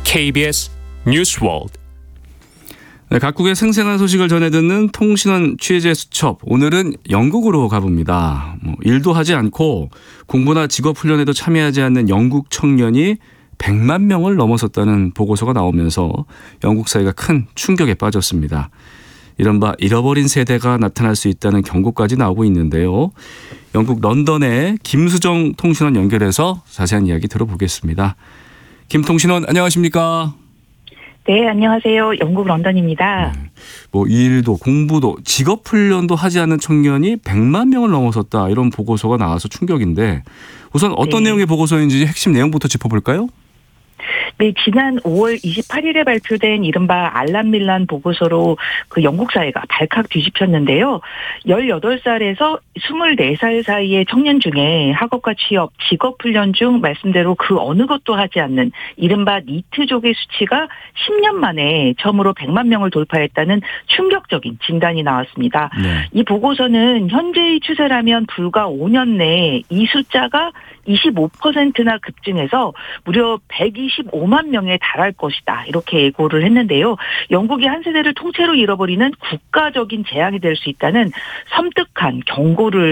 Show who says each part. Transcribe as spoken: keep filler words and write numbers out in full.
Speaker 1: 케이비에스 뉴스월드.
Speaker 2: 네, 각국의 생생한 소식을 전해 듣는 통신원 취재 수첩. 오늘은 영국으로 가봅니다. 뭐 일도 하지 않고 공부나 직업 훈련에도 참여하지 않는 영국 청년이 백만 명을 넘어섰다는 보고서가 나오면서 영국 사회가 큰 충격에 빠졌습니다. 이른바 잃어버린 세대가 나타날 수 있다는 경고까지 나오고 있는데요. 영국 런던의 김수정 통신원 연결해서 자세한 이야기 들어보겠습니다. 김 통신원 안녕하십니까?
Speaker 3: 네, 안녕하세요. 영국 런던입니다.
Speaker 2: 네, 뭐 일도 공부도 직업 훈련도 하지 않는 청년이 백만 명을 넘어섰다, 이런 보고서가 나와서 충격인데, 우선 어떤
Speaker 3: 네.
Speaker 2: 내용의 보고서인지 핵심 내용부터 짚어볼까요?
Speaker 3: 네, 지난 오월 이십팔일에 발표된 이른바 알람 밀란 보고서로 그 영국 사회가 발칵 뒤집혔는데요. 열여덟 살에서 스물네 살 사이의 청년 중에 학업과 취업, 직업훈련 중 말씀대로 그 어느 것도 하지 않는 이른바 니트족의 수치가 십 년 만에 처음으로 백만 명을 돌파했다는 충격적인 진단이 나왔습니다.
Speaker 2: 네.
Speaker 3: 이 보고서는 현재의 추세라면 불과 오 년 내에 이 숫자가 이십오 퍼센트나 급증해서 무려 백이십오만 명에 달할 것이다, 이렇게 예고를 했는데요. 영국이 한 세대를 통째로 잃어버리는 국가적인 재앙이 될 수 있다는 섬뜩한 경고를